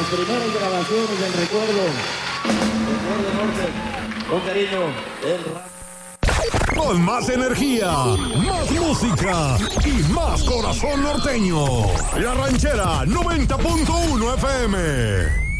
las primeras grabaciones del recuerdo norte, con cariño, el rap. Con más energía, más música y más corazón norteño. La Ranchera 90.1 FM.